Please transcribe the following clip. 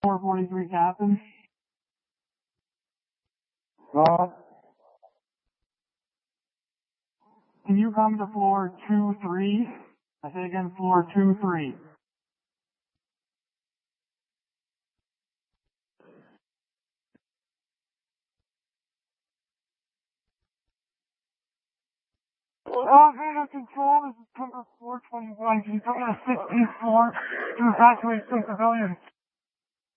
443 Captain. Can you come to floor 2-3? I say again, floor 2-3. Elevator control, this is Timber 421. Can you come to the 16th floor to evacuate some civilians?